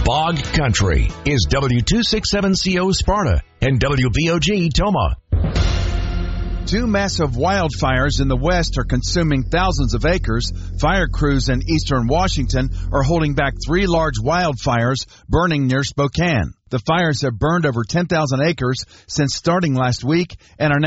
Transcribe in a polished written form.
Bog Country is W267CO Sparta and WBOG Toma. Two massive wildfires in the west are consuming thousands of acres. Fire crews in eastern Washington are holding back 3 large wildfires burning near Spokane. The fires have burned over 10,000 acres since starting last week and are now